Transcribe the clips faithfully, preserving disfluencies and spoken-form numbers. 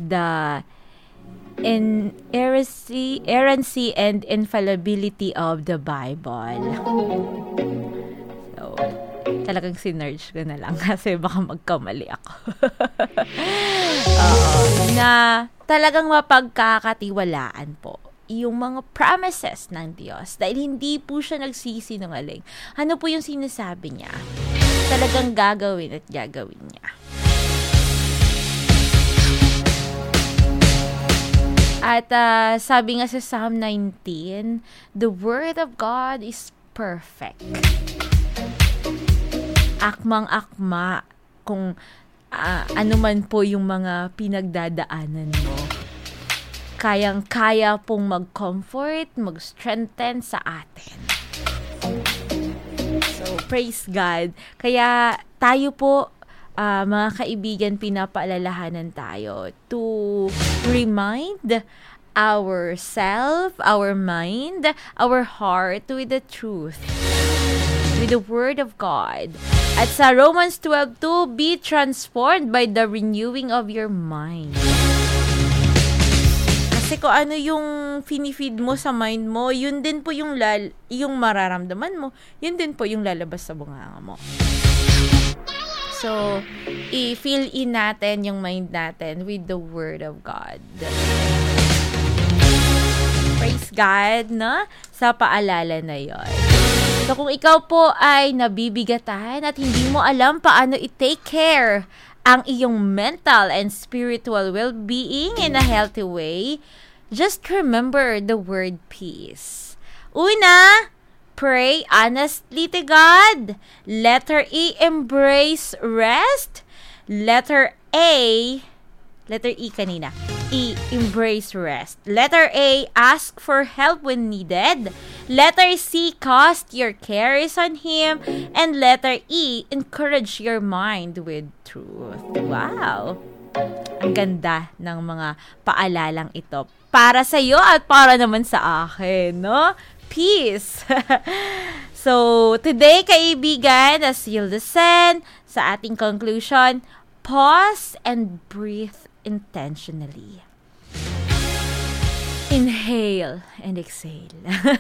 the inerrancy, inerrancy and infallibility of the Bible. So, talagang sinerge ko na lang kasi baka magkamali ako. Oo, na talagang mapagkakatiwalaan po yung mga promises ng Diyos dahil hindi po siya nagsisinungaling. Ano po yung sinasabi niya? Talagang gagawin at gagawin niya. At uh, sabi nga sa Psalm nineteen, the Word of God is perfect. Akmang-akma kung uh, ano man po yung mga pinagdadaanan mo. Kayang-kaya pong mag-comfort, mag-strengthen sa atin. So, praise God. Kaya tayo po, uh, mga kaibigan, pinapaalalahanan tayo to remind ourselves, our mind, our heart with the truth, with the Word of God. At sa Romans twelve two, be transformed by the renewing of your mind. Kasi kung ano yung finifeed mo sa mind mo, yun din po yung, lal- yung mararamdaman mo, yun din po yung lalabas sa bunganga mo. So, i-fill in natin yung mind natin with the Word of God. Praise God, no? Sa paalala na yon. So, kung ikaw po ay nabibigatan at hindi mo alam paano i-take care ang iyong mental and spiritual well-being in a healthy way, just remember the word peace. Una, pray honestly to God. Letter E, embrace rest. Letter A, letter E kanina. E, embrace rest. Letter A, ask for help when needed. Letter C, cast your cares on Him. And letter E, encourage your mind with truth. Wow! Ang ganda ng mga paalalang ito. Para sa iyo at para naman sa akin, no? Peace! So, today, kaibigan, as you listen sa ating conclusion, pause and breathe intentionally. Inhale and exhale.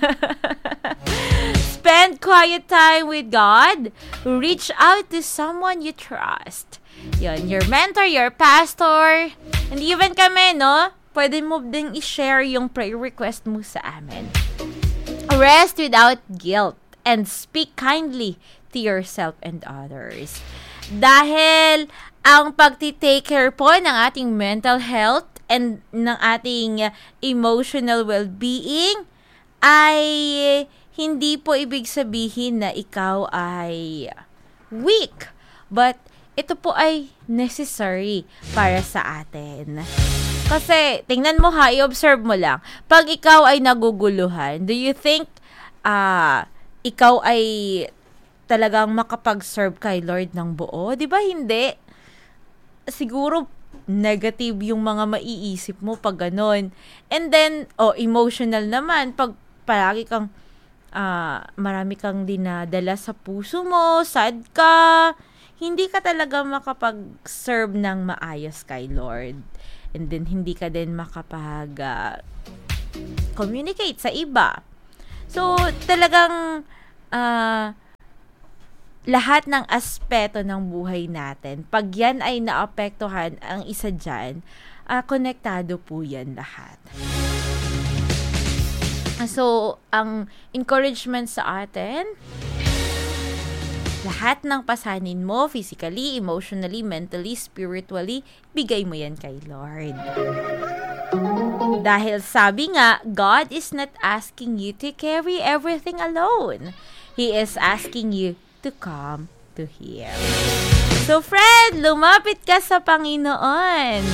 Spend quiet time with God. Reach out to someone you trust. Yun, your mentor, your pastor, and even kami, no? Pwede mo ding i-share yung prayer request mo sa amin. Rest without guilt and speak kindly to yourself and others. Dahil ang pagti-take care po ng ating mental health and ng ating emotional well-being ay hindi po ibig sabihin na ikaw ay weak. But ito po ay necessary para sa atin. Kasi, tingnan mo ha, i-observe mo lang. Pag ikaw ay naguguluhan, do you think uh, ikaw ay talagang makapag-serve kay Lord ng buo? Di ba hindi? Siguro, negative yung mga maiisip mo pag ganon. And then, oh, emotional naman. Pag palagi kang, uh, marami kang dinadala sa puso mo, sad ka, hindi ka talaga makapag-serve ng maayos kay Lord. And then, hindi ka din makapag-communicate uh, sa iba. So, talagang uh, lahat ng aspeto ng buhay natin, pag yan ay naapektuhan, ang isa dyan, uh, konektado po yan lahat. So, ang encouragement sa atin, lahat ng pasanin mo, physically, emotionally, mentally, spiritually, bigay mo yan kay Lord. Dahil sabi nga, God is not asking you to carry everything alone. He is asking you to come to Him. So, friend, lumapit ka sa Panginoon.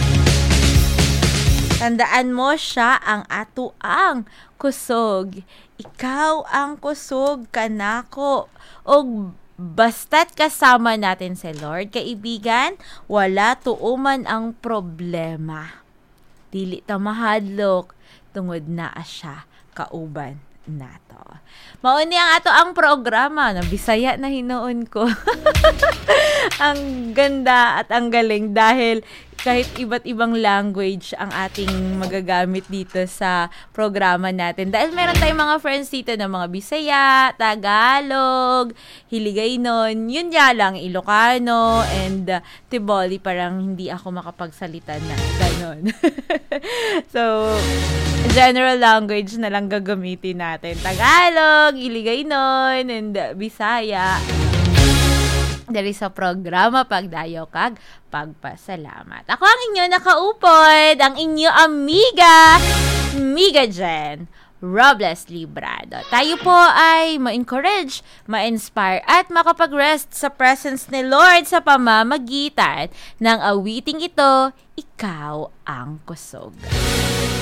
Tandaan mo, siya ang atuang kusog. Ikaw ang kusog, kanako. O basta't kasama natin si Lord, kaibigan, wala tuuman ang problema. Dili ta mahadlok, tungod na siya kauban nato. Mauni ang ato ang programa na Bisaya na hinuon ko. Ang ganda at ang galing dahil kahit iba't ibang language ang ating magagamit dito sa programa natin. Dahil meron tayong mga friends dito na mga Bisaya, Tagalog, Hiligaynon, yun nga lang, Ilocano, and uh, Tiboli, parang hindi ako makapagsalita na ganon. So, general language na lang gagamitin natin. Tagalog, Hiligaynon, and uh, Bisaya. Dari sa programa Pagdayo Kag Pagpasalamat. Ako ang inyo nakaupod, ang inyo amiga, Miga Jen Robles Librado. Tayo po ay ma-encourage, ma-inspire at makapag-rest sa presence ni Lord sa pamamagitan ng awiting ito, Ikaw ang Kusog.